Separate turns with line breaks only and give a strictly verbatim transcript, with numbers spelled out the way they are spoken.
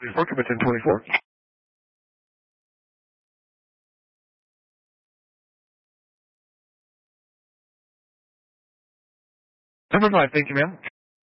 twenty-four, commit ten twenty-four. Number five, thank you, ma'am.